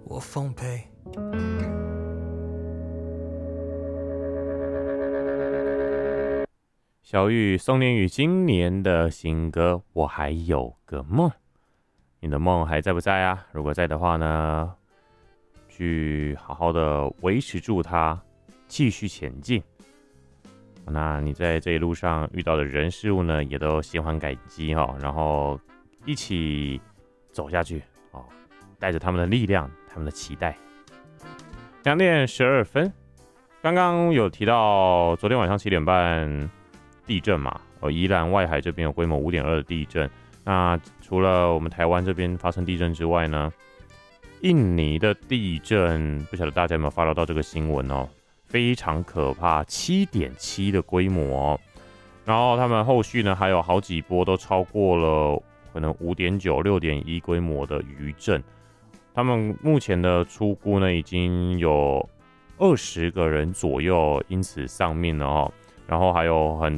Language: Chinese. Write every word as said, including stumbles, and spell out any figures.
我奉陪。 小玉宋念宇今年的新歌《我还有个梦》，你的梦还在不在啊？如果在的话呢，去好好的维持住它，继续前进。那你在这一路上遇到的人事物呢，也都心怀感激哈，然后一起走下去哦，带着他们的力量，他们的期待。两点十二分，刚刚有提到昨天晚上七点半。地震嘛，哦，宜兰外海这边有规模五点二的地震。那除了我们台湾这边发生地震之外呢，印尼的地震不晓得大家有没有 follow 到这个新闻哦，非常可怕，七点七的规模哦。然后他们后续呢还有好几波都超过了可能五点九、六点一规模的余震。他们目前的初估呢已经有二十个人左右因此丧命了哦。然后还有很